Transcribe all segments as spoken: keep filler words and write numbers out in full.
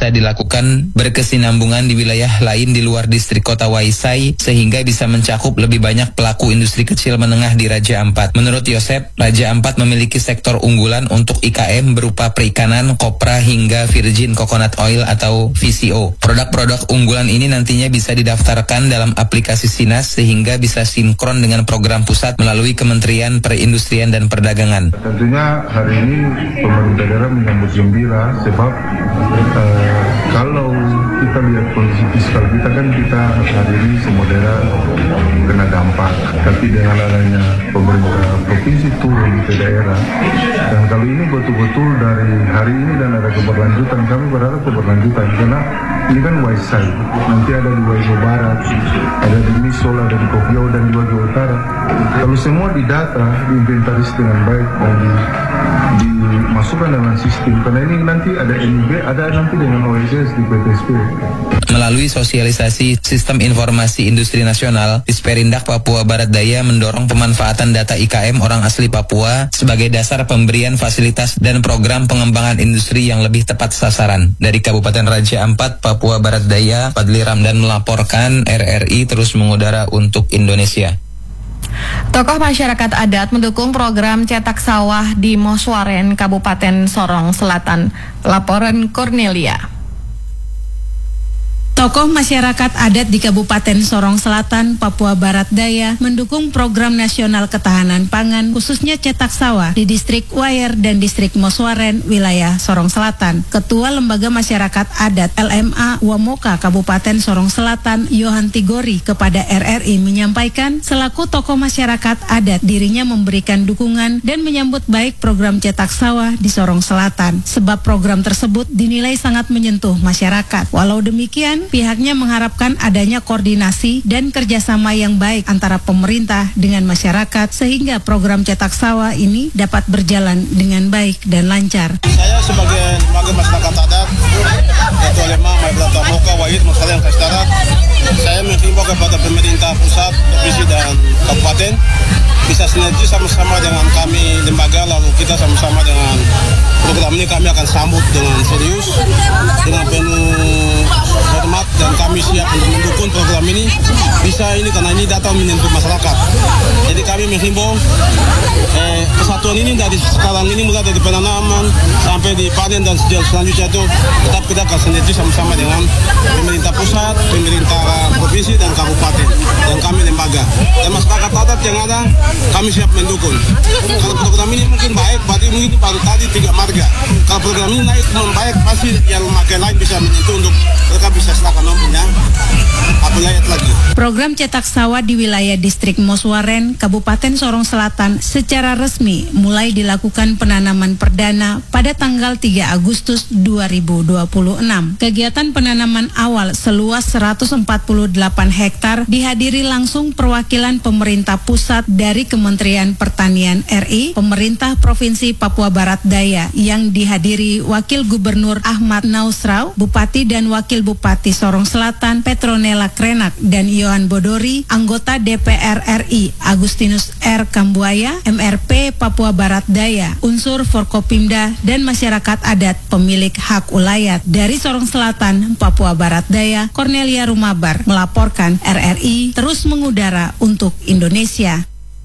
bisa dilakukan berkesinambungan di wilayah lain di luar distrik kota Waisai sehingga bisa mencakup lebih banyak pelaku industri kecil menengah di Raja Ampat. Menurut Yosep, Raja Ampat memiliki sektor unggulan untuk I K M berupa perikanan, kopra hingga virgin coconut oil atau V C O. Produk-produk unggulan ini nantinya bisa didaftarkan dalam aplikasi Sinas sehingga bisa sinkron dengan program pusat melalui Kementerian Perindustrian dan Perdagangan. Tentunya hari ini pemerintah daerah menyambut gembira sebab uh, kalau kita lihat kondisi fiskal kita kan kita hari ini semua daerah kena dampak, tapi dengan adanya pemerintah provinsi turun ke daerah dan kalau ini betul-betul dari hari ini dan ada keberlanjutan, kami berharap keberlanjutan karena ini kan Waisai, nanti ada di Wajo Barat, ada di Misol, ada di Kopiau dan di Wajo Utara. Kalau semua didata, diinventaris dengan baik dan di, dimasukkan dalam sistem, karena ini nanti ada N I B, ada nanti dengan O S S di P T S P. Melalui sosialisasi Sistem Informasi Industri Nasional, Disperindak Papua Barat Daya mendorong pemanfaatan data I K M orang asli Papua sebagai dasar pemberian fasilitas dan program pengembangan industri yang lebih tepat sasaran. Dari Kabupaten Raja Ampat, Papua Barat Daya, Fadli Ramdan melaporkan. R R I terus mengudara untuk Indonesia. Tokoh masyarakat adat mendukung program cetak sawah di Moswaren, Kabupaten Sorong Selatan. Laporan Cornelia. Tokoh masyarakat adat di Kabupaten Sorong Selatan, Papua Barat Daya mendukung program nasional ketahanan pangan khususnya cetak sawah di distrik Wayer dan distrik Moswaren, wilayah Sorong Selatan. Ketua Lembaga Masyarakat Adat L M A Wamoka Kabupaten Sorong Selatan, Yohan Tigori kepada R R I menyampaikan selaku tokoh masyarakat adat dirinya memberikan dukungan dan menyambut baik program cetak sawah di Sorong Selatan sebab program tersebut dinilai sangat menyentuh masyarakat. Walau demikian, pihaknya mengharapkan adanya koordinasi dan kerjasama yang baik antara pemerintah dengan masyarakat sehingga program cetak sawah ini dapat berjalan dengan baik dan lancar. Saya sebagai lembaga masyarakat adat, Ketua L M A Maiblat Wamoka Wahid Masalah yang Kastarat, saya menghimbau kepada pemerintah pusat, provinsi dan kabupaten bisa sinergi sama-sama dengan kami lembaga, lalu kita sama-sama dengan program ini kami akan sambut dengan serius, dengan penuh hormat dan kami siap untuk mendukung program ini bisa ini karena ini datang menyentuh masyarakat. Jadi kami menghimbau eh, kesatuan ini dari sekarang ini mulai dari penanaman sampai di panen dan selanjutnya itu tetap kita akan sinergi sama-sama dengan pemerintah pusat, pemerintah provinsi dan kabupaten dan kami lembaga dan masyarakat adat yang ada kami siap mendukung. Kalau program ini mungkin baik, berarti mungkin baru tadi tiga marga. Kalau program ini naik membaik pasti yang memakai lain bisa menyentuh untuk mereka bisa silakan nomornya. Apa lihat lagi. Program cetak sawah di wilayah distrik Moswaren, Kabupaten Sorong Selatan secara resmi mulai dilakukan penanaman perdana pada tanggal tiga Agustus dua ribu dua puluh enam. Kegiatan penanaman awal seluas seratus empat puluh delapan hektar dihadiri langsung perwakilan pemerintah pusat dari Kementerian Pertanian R I, pemerintah Provinsi Papua Barat Daya yang dihadiri Wakil Gubernur Ahmad Nausrau, Bupati dan Wakil Bupati Sorong Selatan Petronella Krenak dan Yohan Bodori, anggota D P R R I Agustinus R. Kambuaya, M R P Papua Barat Daya, unsur Forkopimda dan masyarakat adat pemilik hak ulayat dari Sorong Selatan, Papua Barat Daya. Cornelia Rumabar melaporkan. R R I terus mengudara untuk Indonesia.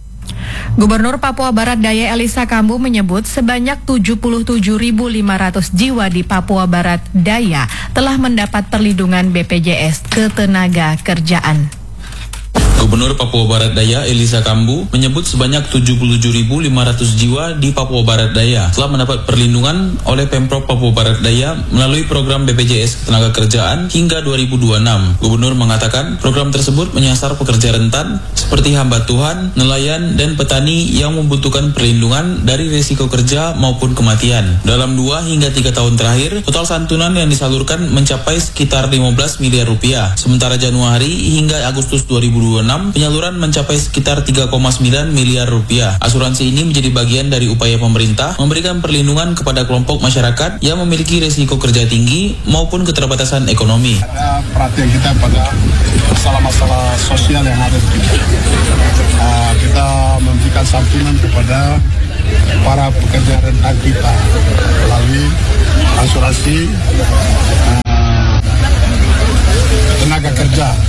Gubernur Papua Barat Daya Elisa Kambu menyebut sebanyak tujuh puluh tujuh ribu lima ratus jiwa di Papua Barat Daya telah mendapat perlindungan B P J S Ketenaga Kerjaan. Gubernur Papua Barat Daya Elisa Kambu menyebut sebanyak tujuh puluh tujuh ribu lima ratus jiwa di Papua Barat Daya telah mendapat perlindungan oleh Pemprov Papua Barat Daya melalui program B P J S Ketenagakerjaan hingga dua ribu dua puluh enam. Gubernur mengatakan program tersebut menyasar pekerja rentan seperti hamba Tuhan, nelayan, dan petani yang membutuhkan perlindungan dari risiko kerja maupun kematian. Dalam dua hingga tiga tahun terakhir, total santunan yang disalurkan mencapai sekitar lima belas miliar rupiah. Sementara Januari hingga Agustus dua ribu dua puluh enam, penyaluran mencapai sekitar tiga koma sembilan miliar rupiah. Asuransi ini menjadi bagian dari upaya pemerintah memberikan perlindungan kepada kelompok masyarakat yang memiliki risiko kerja tinggi maupun keterbatasan ekonomi. Ada perhatian kita pada masalah-masalah sosial yang ada di kita. Uh, kita memberikan santunan kepada para pekerja rentan kita melalui asuransi uh,